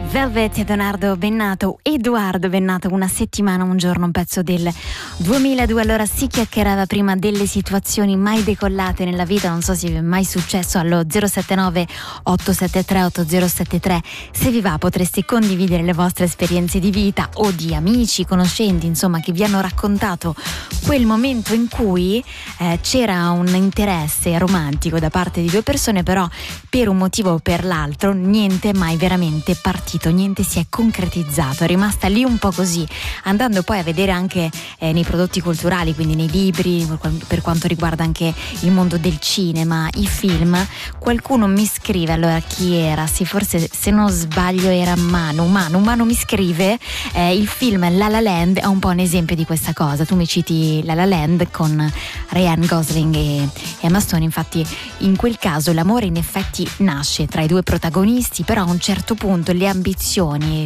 Velvet e Edoardo Bennato, una settimana, un giorno, un pezzo del 2002. Allora si chiacchierava prima delle situazioni mai decollate nella vita, non so se vi è mai successo. Allo 079 873 8073, se vi va potreste condividere le vostre esperienze di vita o di amici, conoscenti, insomma, che vi hanno raccontato quel momento in cui c'era un interesse romantico da parte di due persone, però per un motivo o per l'altro niente è mai veramente partito, niente si è concretizzato, è rimasta lì un po' così. Andando poi a vedere anche nei prodotti culturali, quindi nei libri, per quanto riguarda anche il mondo del cinema, i film, qualcuno mi scrive, allora chi era? Sì, forse se non sbaglio era Manu mi scrive il film La La Land è un po' un esempio di questa cosa. Tu mi citi La La Land con Ryan Gosling e Emma Stone, infatti in quel caso l'amore in effetti nasce tra i due protagonisti, però a un certo punto le ambizioni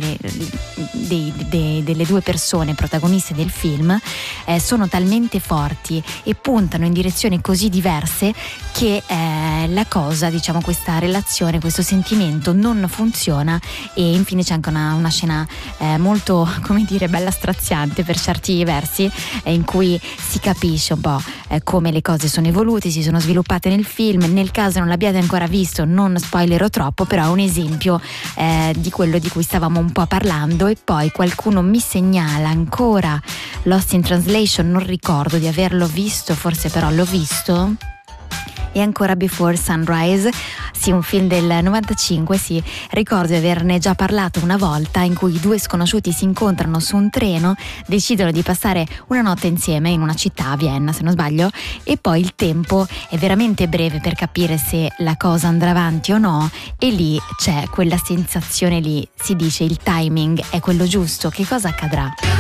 delle due persone protagoniste del film sono talmente forti e puntano in direzioni così diverse che la cosa, diciamo, questa relazione, questo sentimento non funziona, e infine c'è anche una scena molto, come dire, bella straziante per certi versi, in cui si capisce un po' come le cose sono evolute, si sono sviluppate nel film. Nel caso non l'abbiate ancora visto, non spoilerò troppo, però è un esempio di quello di cui stavamo un po' parlando. E poi qualcuno mi segnala ancora Lost in Translation, non ricordo di averlo visto, forse però l'ho visto. E ancora Before Sunrise, sì, un film del 95, sì, ricordo di averne già parlato una volta, in cui due sconosciuti si incontrano su un treno, decidono di passare una notte insieme in una città, a Vienna se non sbaglio, e poi il tempo è veramente breve per capire se la cosa andrà avanti o no, e lì c'è quella sensazione, lì si dice il timing è quello giusto, che cosa accadrà?